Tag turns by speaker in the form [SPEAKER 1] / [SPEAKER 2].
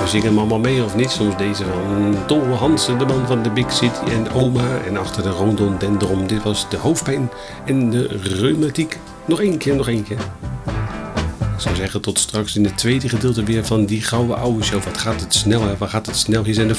[SPEAKER 1] We zingen hem allemaal mee of niet? Soms deze van Tol Hansen, de man van de Big City en oma. En achter de rhododendron, dit was de hoofdpijn en de reumatiek. Nog één keer. Ik zou zeggen tot straks in het tweede gedeelte weer van die gouden oude show. Wat gaat het snel, hè? Waar gaat het snel? Hier zijn de